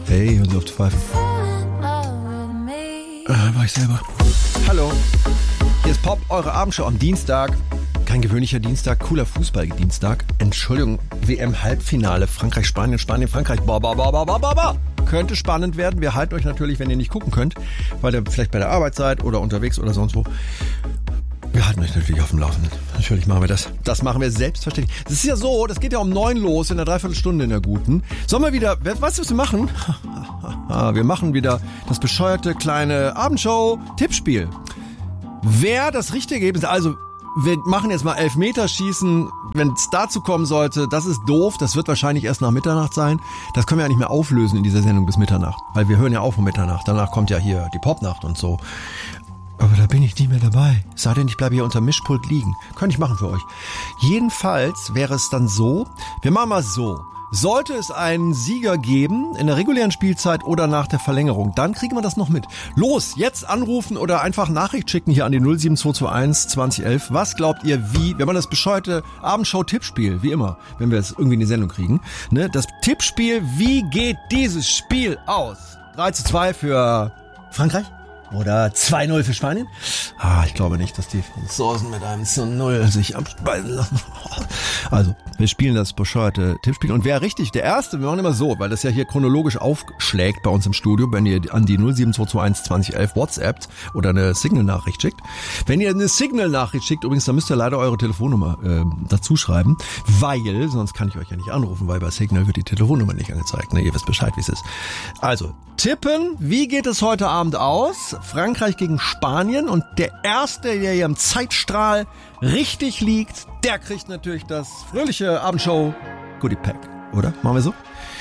Hey, hören Sie auf zu pfeifen. War ich selber. Hallo, hier ist Pop, eure Abendshow am Dienstag. Kein gewöhnlicher Dienstag, cooler Fußballdienstag. Entschuldigung, WM-Halbfinale. Frankreich, Spanien, Spanien, Frankreich. Könnte spannend werden. Wir halten euch natürlich, wenn ihr nicht gucken könnt, weil ihr vielleicht bei der Arbeit seid oder unterwegs oder sonst wo. Wir halten euch natürlich auf dem Laufenden. Natürlich machen wir das. Das machen wir selbstverständlich. Das ist ja so, das geht ja um 9 los in der Dreiviertelstunde in der guten. Sollen wir wieder, weißt du, was wir machen? Wir machen wieder das bescheuerte kleine Abendshow-Tippspiel. Wer das richtige Ergebnis, also wir machen jetzt mal Elfmeterschießen, wenn es dazu kommen sollte, das ist doof, das wird wahrscheinlich erst nach Mitternacht sein. Das können wir ja nicht mehr auflösen in dieser Sendung bis Mitternacht, weil wir hören ja auf um Mitternacht. Danach kommt ja hier die Popnacht und so. Aber da bin ich nicht mehr dabei. Sei denn, ich bleibe hier unter Mischpult liegen. Könnte ich machen für euch. Jedenfalls wäre es dann so, wir machen mal so. Sollte es einen Sieger geben in der regulären Spielzeit oder nach der Verlängerung, dann kriegen wir das noch mit. Los, jetzt anrufen oder einfach Nachricht schicken hier an die 07221 2011. Was glaubt ihr, wie, wenn man das bescheuerte Abendshow-Tippspiel, wie immer, wenn wir es irgendwie in die Sendung kriegen, ne, das Tippspiel, wie geht dieses Spiel aus? 3:2 für Frankreich? Oder 2:0 für Spanien? Ich glaube nicht, dass die Franzosen mit einem 0 sich abspeisen lassen. Also, wir spielen das bescheuerte Tippspiel. Und wer richtig, der Erste, wir machen immer so, weil das ja hier chronologisch aufschlägt bei uns im Studio, wenn ihr an die 07221 2011 WhatsAppt oder eine Signal-Nachricht schickt. Wenn ihr eine Signal-Nachricht schickt, übrigens, dann müsst ihr leider eure Telefonnummer dazu schreiben, weil, sonst kann ich euch ja nicht anrufen, weil bei Signal wird die Telefonnummer nicht angezeigt. Ne? Ihr wisst Bescheid, wie es ist. Also, tippen, wie geht es heute Abend aus? Frankreich gegen Spanien, und der Erste, der hier im Zeitstrahl richtig liegt, der kriegt natürlich das fröhliche Abendshow Goodie Pack, oder? Machen wir so?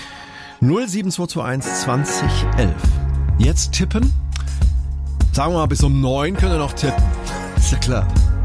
07221 2011. Jetzt tippen. Sagen wir mal, bis um 9 könnt ihr noch tippen. Ist ja klar.